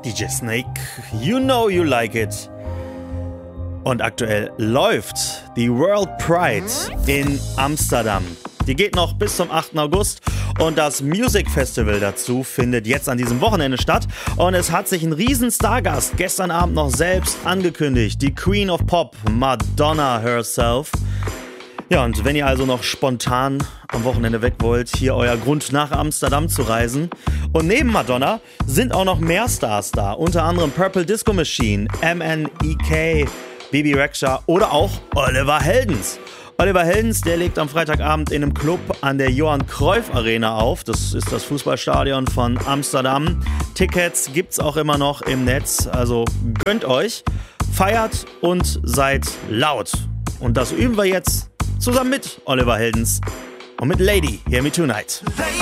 DJ Snake, you know you like it. Und aktuell läuft die World Pride in Amsterdam. Die geht noch bis zum 8. August und das Music Festival dazu findet jetzt an diesem Wochenende statt. Und es hat sich ein riesen Stargast gestern Abend noch selbst angekündigt. Die Queen of Pop, Madonna herself. Ja, und wenn ihr also noch spontan am Wochenende weg wollt, hier euer Grund nach Amsterdam zu reisen. Und neben Madonna sind auch noch mehr Stars da. Unter anderem Purple Disco Machine, MNEK, Bibi Rexha oder auch Oliver Heldens. Oliver Heldens, der legt am Freitagabend in einem Club an der Johan Cruyff Arena auf. Das ist das Fußballstadion von Amsterdam. Tickets gibt's auch immer noch im Netz. Also gönnt euch, feiert und seid laut. Und das üben wir jetzt zusammen mit Oliver Heldens und mit Lady, Hear Me Tonight. Lady.